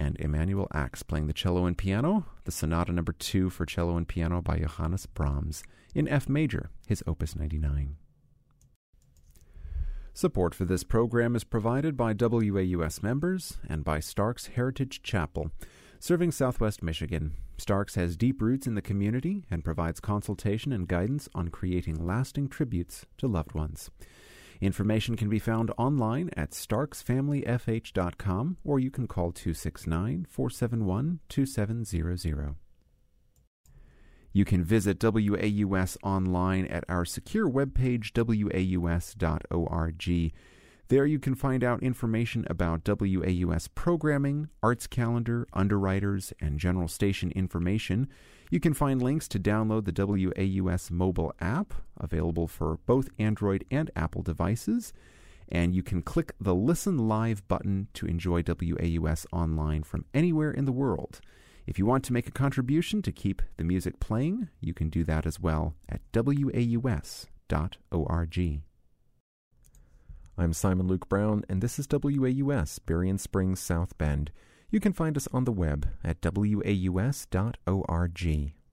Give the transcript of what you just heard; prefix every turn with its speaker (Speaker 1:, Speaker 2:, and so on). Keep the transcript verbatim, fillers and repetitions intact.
Speaker 1: and Emanuel Ax playing the cello and piano, the Sonata Number two for cello and piano by Johannes Brahms in F major, his Opus ninety-nine. Support for this program is provided by W A U S members and by Stark's Heritage Chapel, serving Southwest Michigan. Stark's has deep roots in the community and provides consultation and guidance on creating lasting tributes to loved ones. Information can be found online at starks family f h dot com, or you can call two six nine, four seven one, two seven zero zero. You can visit W A U S online at our secure webpage, w a u s dot org. There you can find out information about W A U S programming, arts calendar, underwriters, and general station information. You can find links to download the W A U S mobile app, available for both Android and Apple devices. And you can click the Listen Live button to enjoy W A U S online from anywhere in the world. If you want to make a contribution to keep the music playing, you can do that as well at w a u s dot org. I'm Simon Luke Brown, and this is W A U S, Berrien Springs, South Bend. You can find us on the web at w a u s dot org.